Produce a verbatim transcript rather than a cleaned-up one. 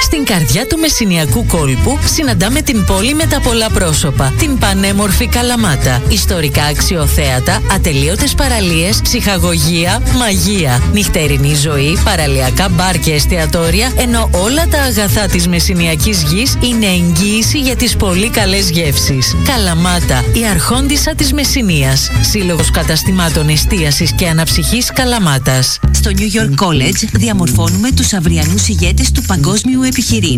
Στην καρδιά του μεσσηνιακού κόλπου συναντάμε την πόλη με τα πολλά πρόσωπα, την πανέμορφη Καλαμάτα. Ιστορικά αξιοθέατα, ατελείωτες παραλίες, ψυχαγωγία, μαγεία, νυχτερινή ζωή, παραλιακά μπαρ και εστιατόρια, ενώ όλα τα αγαθά της μεσσηνιακής γης είναι εγγύηση για τις πολύ καλές γεύσεις. Καλαμάτα, η αρχόντισσα της Μεσσηνίας. Σύλλογος καταστημάτων εστίασης και αναψυχής Καλαμάτας. Στο New York College διαμορφώνουμε τους αυριανούς ηγέτες του παγκόσμιου επιχειρήν.